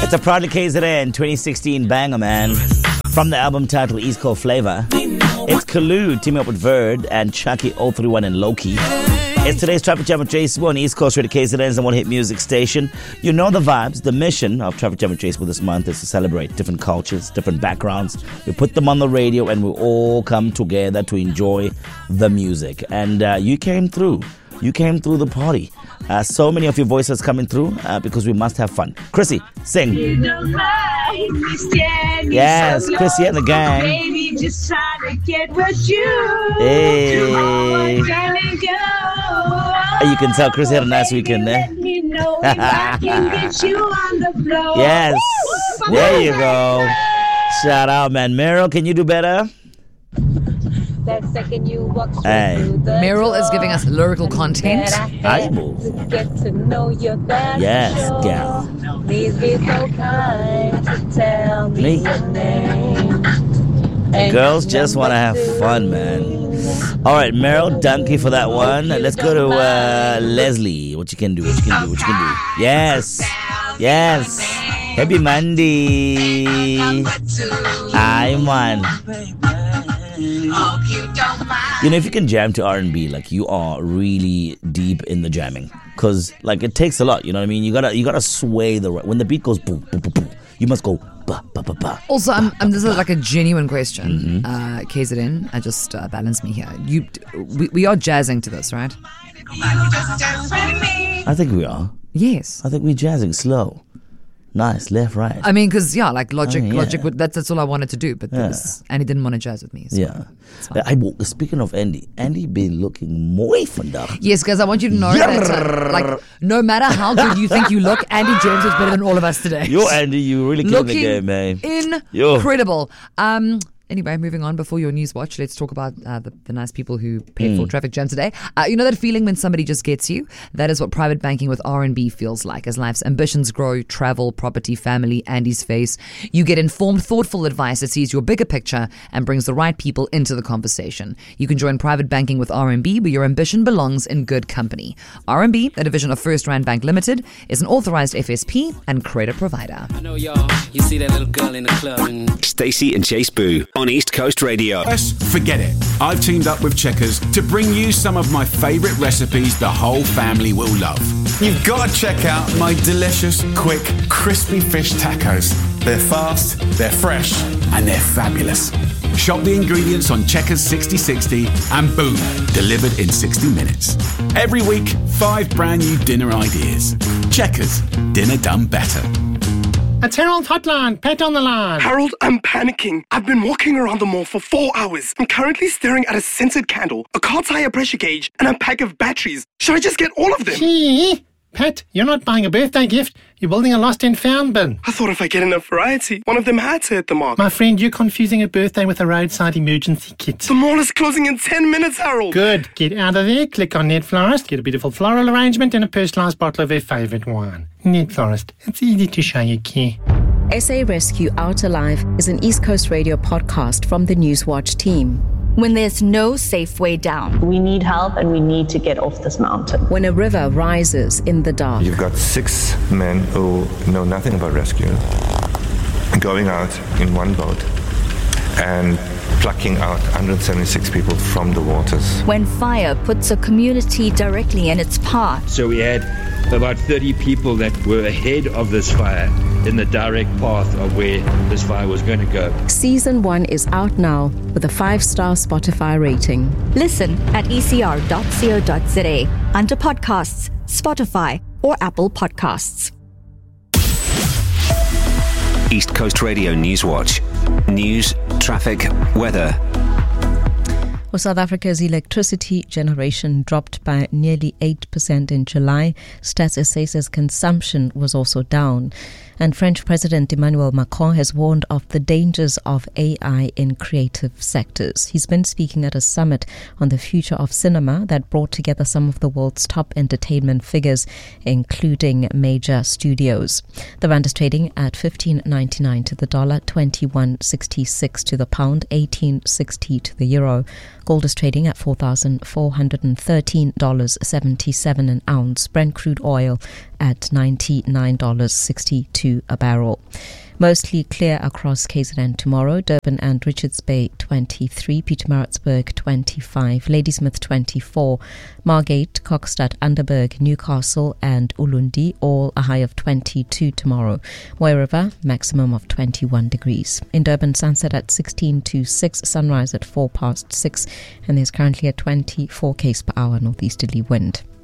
It's a Proudly KZN 2016 banger, man. From the album titled East Coast Flavor. It's Kalu teaming up with Verd and Chucky 031 and Loki. It's today's Traffic Jam with Jason on East Coast Radio KZN's one hit music station. You know the vibes. The mission of Traffic Jam with Jason this month is to celebrate different cultures, different backgrounds. We put them on the radio and we all come together to enjoy the music. And you came through. You came through the party. So many of your voices coming through because we must have fun. Chrissy, sing. Yes, Chrissy and the gang. Baby, just try to get what you Hey. You can tell Chrissy had a nice weekend there. Yes, there you go. Shout out, man. Meryl, can you do better? That second you walk Hey. through the Meryl is giving us lyrical content. I to get to know you better. Yes, sure. gal. Please be so kind to tell Me. me your name. And Girls just want to have number fun, man. All right, Meryl, donkey for that one. Let's go to Leslie. What you can do? Yes, yes. Happy Monday. I'm one. You know, if you can jam to R&B, like you are really deep in the jamming, because like it takes a lot. You know what I mean? You gotta sway when the beat goes boom, boom, boom, boom. You must go ba ba ba ba. Also, this is like a genuine question. KZN, just balance me here. We are jazzing to this, right? I think we are. Yes. I think we're jazzing slow, nice, left, right. I mean, because Logic, yeah. Logic. That's all I wanted to do, but and he didn't want to jazz with me. So Yeah. it's fine. Speaking of Andy been looking mooi vandaag. Yes, guys, I want you to know that, like, no matter how good you think you look, Andy James is better than all of us today. Yo, Andy, you really killed the Looking game, man. incredible. Anyway, moving on before your news watch, let's talk about the nice people who paid for Traffic Jam today. You know that feeling when somebody just gets you? That is what private banking with R&B feels like. As life's ambitions grow, travel, property, family, Andy's face, you get informed, thoughtful advice that sees your bigger picture and brings the right people into the conversation. You can join private banking with R&B, where your ambition belongs in good company. R&B, a division of First Rand Bank Limited, is an authorized FSP and credit provider. I know y'all, you see that little girl in the club and Stacey and Chase Boo on East Coast Radio. Yes, forget it. I've teamed up with Checkers to bring you some of my favourite recipes the whole family will love. You've got to check out my delicious, quick, crispy fish tacos. They're fast, they're fresh, and they're fabulous. Shop the ingredients on Checkers 6060 and boom, delivered in 60 minutes. Every week, 5 brand new dinner ideas. Checkers, dinner done better. It's Harold Hotline. Pat on the line. Harold, I'm panicking. I've been walking around the mall for 4 hours. I'm currently staring at a scented candle, a car tire pressure gauge, and a pack of batteries. Should I just get all of them? Gee, Pat, you're not buying a birthday gift. You're building a lost and found bin. I thought if I get enough variety, one of them had to hit the mark. My friend, you're confusing a birthday with a roadside emergency kit. The mall is closing in 10 minutes, Harold. Good. Get out of there, click on Net Florist, get a beautiful floral arrangement and a personalised bottle of their favourite wine. Net Florist. It's easy to show you care. SA Rescue Out Alive is an East Coast Radio podcast from the Newswatch team. When there's no safe way down. We need help and we need to get off this mountain. When a river rises in the dark. You've got 6 men who know nothing about rescue going out in one boat and plucking out 176 people from the waters. When fire puts a community directly in its path. So we had about 30 people that were ahead of this fire in the direct path of where this fire was going to go. Season 1 is out now with a 5-star Spotify rating. Listen at ecr.co.za under podcasts, Spotify or Apple Podcasts. East Coast Radio Newswatch. News, traffic, weather. Well, South Africa's electricity generation dropped by nearly 8% in July. Stats SA says consumption was also down. And French President Emmanuel Macron has warned of the dangers of AI in creative sectors. He's been speaking at a summit on the future of cinema that brought together some of the world's top entertainment figures, including major studios. The rand is trading at $15.99 to the dollar, $21.66 to the pound, $18.60 to the euro. Gold is trading at $4,413.77 an ounce. Brent crude oil at $99.62 22 a barrel. Mostly clear across KZN tomorrow. Durban and Richards Bay 23, Pietermaritzburg 25, Ladysmith 24, Margate, Kokstad, Underberg, Newcastle and Ulundi all a high of 22 tomorrow. Moy River maximum of 21 degrees. In Durban, sunset at 16 to 6, sunrise at 4 past 6, and there's currently a 24 km per hour northeasterly wind.